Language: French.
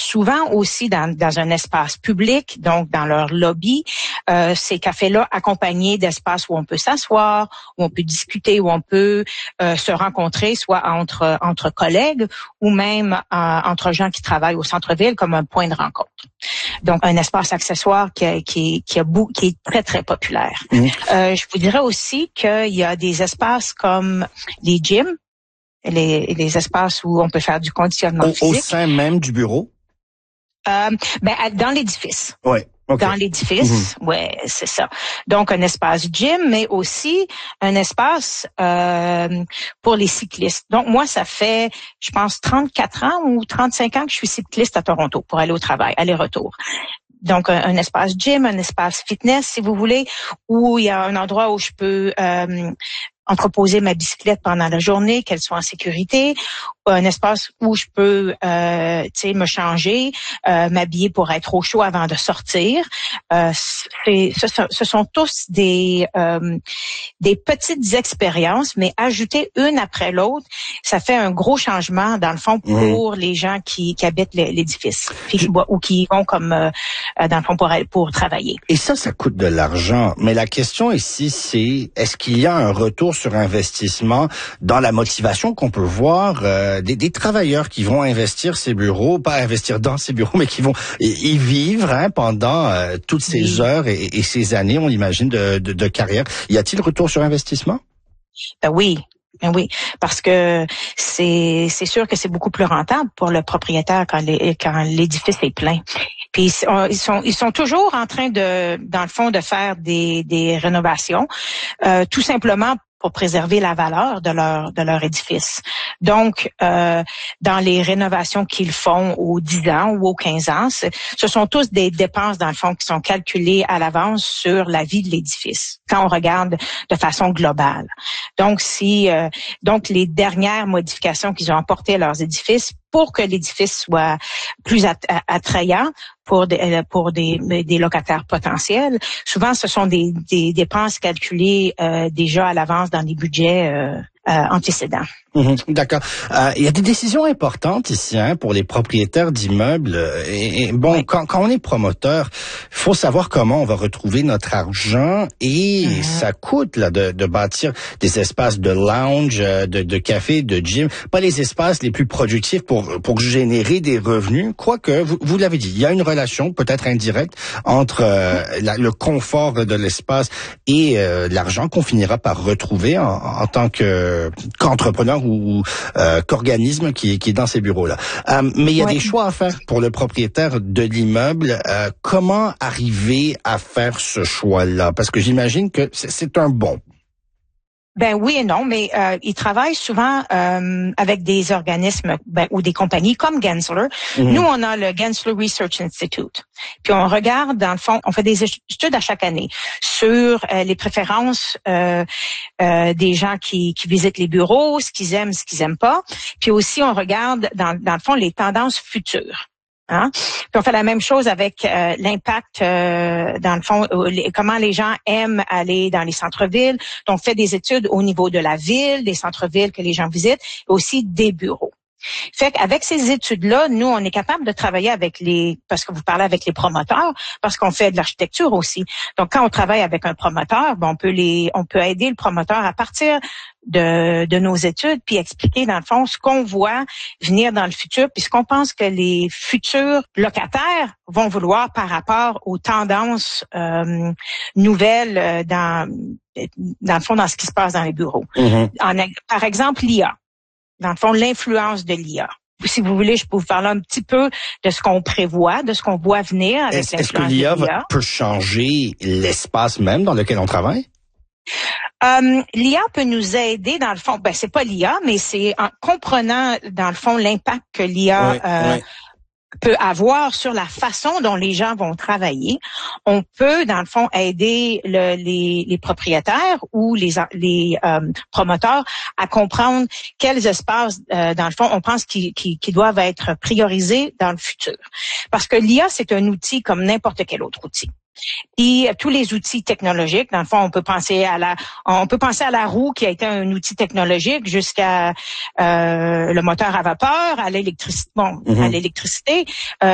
souvent aussi dans un espace public, donc dans leur lobby, ces cafés-là accompagnés d'espaces où on peut s'asseoir, où on peut discuter, où on peut se rencontrer, soit entre collègues ou même entre gens qui travaillent au centre-ville comme un point de rencontre. Donc, un espace accessoire qui est très, très populaire. Je vous dirais aussi qu'il y a des espaces comme les gyms, les espaces où on peut faire du conditionnement physique. Au sein même du bureau? Dans l'édifice. Oui. Okay. Dans l'édifice, ouais, c'est ça. Donc, un espace gym, mais aussi un espace pour les cyclistes. Donc, moi, ça fait, je pense, 34 ans ou 35 ans que je suis cycliste à Toronto pour aller au travail, aller-retour. Donc, un espace gym, un espace fitness, si vous voulez, où il y a un endroit où je peux entreposer ma bicyclette pendant la journée, qu'elle soit en sécurité, un espace où je peux me changer, m'habiller pour être au chaud avant de sortir. Ce sont tous des petites expériences, mais ajouter une après l'autre, ça fait un gros changement dans le fond pour les gens qui habitent l'édifice ou qui vont comme dans le fond pour travailler. Et ça coûte de l'argent. Mais la question ici, c'est est-ce qu'il y a un retour sur investissement dans la motivation qu'on peut voir des travailleurs qui vont investir ces bureaux, pas investir dans ces bureaux, mais qui vont y vivre pendant toutes ces heures et ces années, on imagine, de carrière. Y a-t-il retour sur investissement? Oui. Parce que c'est sûr que c'est beaucoup plus rentable pour le propriétaire quand l'édifice est plein. Puis ils sont toujours en train dans le fond de faire des rénovations, tout simplement pour préserver la valeur de leur édifice. Donc, dans les rénovations qu'ils font aux 10 ans ou aux 15 ans, ce sont tous des dépenses, dans le fond, qui sont calculées à l'avance sur la vie de l'édifice, quand on regarde de façon globale. Donc, donc les dernières modifications qu'ils ont apportées à leurs édifices pour que l'édifice soit plus attrayant pour des locataires potentiels. Souvent, ce sont des dépenses calculées déjà à l'avance dans des budgets antécédents. D'accord. Il y a des décisions importantes ici pour les propriétaires d'immeubles. Et bon, quand on est promoteur, il faut savoir comment on va retrouver notre argent et ça coûte là de bâtir des espaces de lounge, de café, de gym, pas les espaces les plus productifs pour générer des revenus. Quoique, vous l'avez dit, il y a une relation peut-être indirecte entre le confort de l'espace et l'argent qu'on finira par retrouver en tant qu'entrepreneur ou qu'organisme qui est dans ces bureaux-là. Mais il y a des choix à faire pour le propriétaire de l'immeuble. Comment arriver à faire ce choix-là? Parce que j'imagine que c'est un bon. Ben oui et non, mais ils travaillent souvent avec des organismes ou des compagnies comme Gensler. Nous, on a le Gensler Research Institute. Puis on regarde, dans le fond, on fait des études à chaque année sur les préférences des gens qui visitent les bureaux, ce qu'ils aiment pas. Puis aussi, on regarde, dans le fond, les tendances futures. Puis on fait la même chose avec l'impact, dans le fond, comment les gens aiment aller dans les centres-villes. Donc, on fait des études au niveau de la ville, des centres-villes que les gens visitent, et aussi des bureaux. Fait qu'avec ces études-là, nous, on est capable de travailler parce que vous parlez avec les promoteurs, parce qu'on fait de l'architecture aussi. Donc, quand on travaille avec un promoteur, on peut aider le promoteur à partir de nos études, puis expliquer, dans le fond, ce qu'on voit venir dans le futur, puis ce qu'on pense que les futurs locataires vont vouloir par rapport aux tendances nouvelles dans le fond, dans ce qui se passe dans les bureaux. Par exemple, l'IA. Dans le fond, l'influence de l'IA. Si vous voulez, je peux vous parler un petit peu de ce qu'on prévoit, de ce qu'on voit venir avec l'influence de l'IA. Est-ce que l'IA peut changer l'espace même dans lequel on travaille? L'IA peut nous aider, dans le fond. C'est pas l'IA, mais c'est en comprenant, dans le fond, l'impact que l'IA peut avoir sur la façon dont les gens vont travailler. On peut, dans le fond, aider les propriétaires ou les promoteurs à comprendre quels espaces, dans le fond, on pense qui doivent être priorisés dans le futur. Parce que l'IA, c'est un outil comme n'importe quel autre outil. Et tous les outils technologiques, dans le fond, on peut penser à la roue qui a été un outil technologique jusqu'à le moteur à vapeur, à l'électricité.